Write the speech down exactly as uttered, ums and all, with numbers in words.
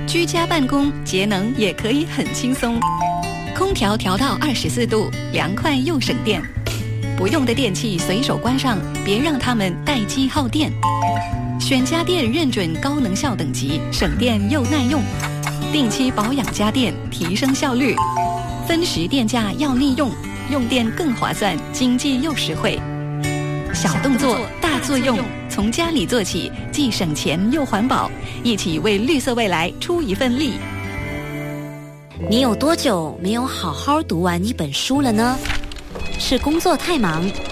居家办公节能也可以很轻松，空调调到二十四度，凉快又省电。不用的电器随手关上，别让它们待机耗电。选家电认准高能效等级，省电又耐用。定期保养家电，提升效率。分时电价要利用，用电更划算，经济又实惠。小动作大作用，从家里做起，既省钱又环保，一起为绿色未来出一份力。 你有多久没有好好读完一本书了呢？是工作太忙，